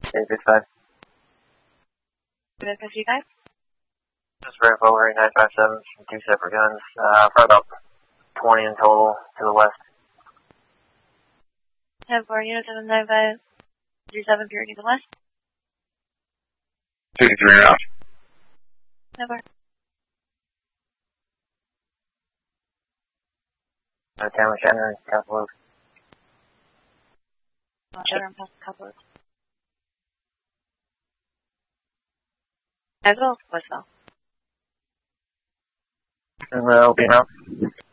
865. 55? Just very forward, 957, two separate guns. Probably about 20 in total to the west. 10-4, unit 795, 37, purity to the west. 53 out. 10-4. 10 with Shannon, couple of. Shutter past a couple of. As well, westbound. Open up.